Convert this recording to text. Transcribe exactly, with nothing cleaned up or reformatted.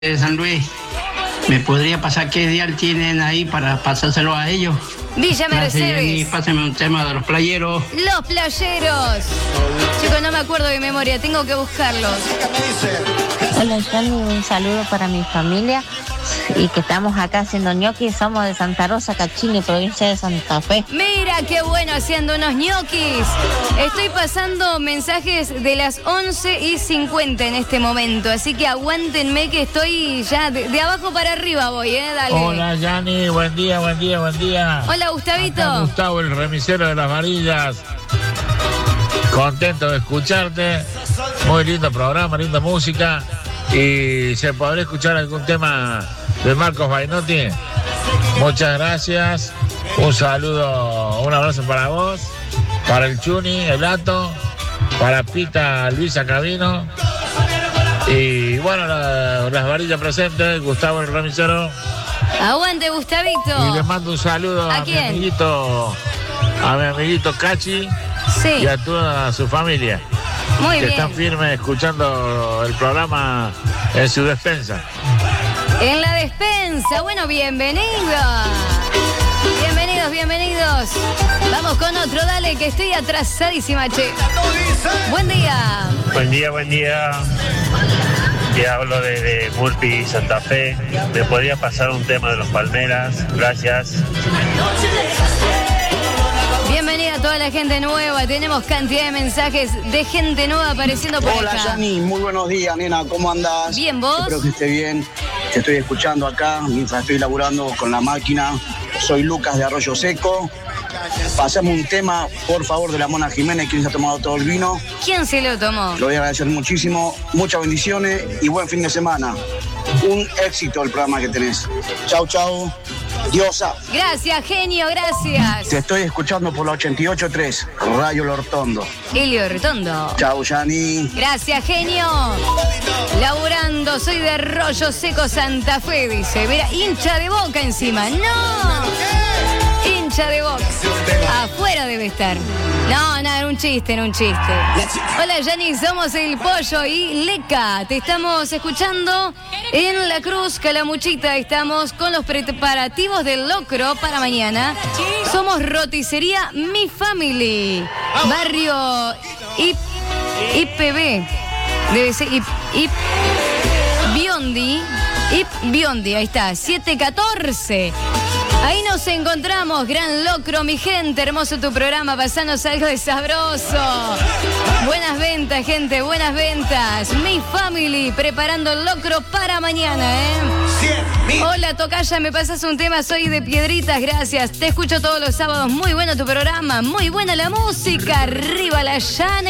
de San Luis. ¿Me podría pasar qué dial tienen ahí para pasárselo a ellos? Villa Mercedes. Pásame un tema de los playeros. Los playeros. Chicos, no me acuerdo de memoria, tengo que buscarlos. Hola, Johnny, un saludo para mi familia y que estamos acá haciendo ñoquis. Somos de Santa Rosa, Cachini, provincia de Santa Fe. Mira qué bueno haciendo unos ñoquis. Estoy pasando mensajes de las once y cincuenta en este momento, así que aguántenme que estoy ya de, de abajo para arriba voy, ¿eh? Dale. Hola, Yani, buen día, buen día, buen día. Hola, Gustavito. Acá Gustavo, el remisero de las varillas. Contento de escucharte. Muy lindo programa, linda música. ¿Y se podrá escuchar algún tema de Marcos Bainotti? Muchas gracias. Un saludo, un abrazo para vos, para el Chuni, el Ato, para Pita, Luisa Cabino. Y bueno, la, las varillas presentes, Gustavo el remisero. Aguante, Gustavito. Y le mando un saludo a, a, ¿A mi amiguito, a mi amiguito Cachi, sí, y a toda su familia. Muy que bien. Están firmes escuchando el programa en su despensa. En la despensa. Bueno, bienvenidos. Bienvenidos, bienvenidos. Vamos con otro, dale, que estoy atrasadísima, che. Buen día. Buen día, buen día. Te hablo desde Murphy, Santa Fe. ¿Me podría pasar un tema de los Palmeras? Gracias. Bienvenida a toda la gente nueva. Tenemos cantidad de mensajes de gente nueva apareciendo por Hola, acá. Yani, muy buenos días, nena, ¿cómo andás? Bien, ¿vos? Espero que esté bien. Te estoy escuchando acá mientras estoy laburando con la máquina. Soy Lucas de Arroyo Seco. Pasame un tema, por favor, de la Mona Jiménez, quien se ha tomado todo el vino. ¿Quién se lo tomó? Lo voy a agradecer muchísimo. Muchas bendiciones y buen fin de semana. Un éxito el programa que tenés. Chau, chau. Diosa. Gracias, genio, gracias. Te estoy escuchando por la ochenta y ocho punto tres, Rayo Lortondo. Elio Rotondo. Chau, Yani. Gracias, genio. Laburando, soy de Arroyo Seco, Santa Fe, dice. Mira, hincha de Boca encima. ¡No! Hincha de Boca. Afuera debe estar. No, no, era un chiste, era un chiste. Hola, Yani, somos el Pollo y Leca. Te estamos escuchando en La Cruz, Calamuchita. Estamos con los preparativos del locro para mañana. Somos roticería Mi Family. Barrio I P B. Debe ser I P Biondi. I P Biondi, ahí está, siete catorce. Ahí nos encontramos, gran locro, mi gente, hermoso tu programa, pasanos algo de sabroso. Buenas ventas, gente, buenas ventas. Mi Family, preparando el locro para mañana, ¿eh? Hola, tocaya, me pasas un tema, soy de Piedritas, gracias. Te escucho todos los sábados, muy bueno tu programa, muy buena la música, arriba la llana.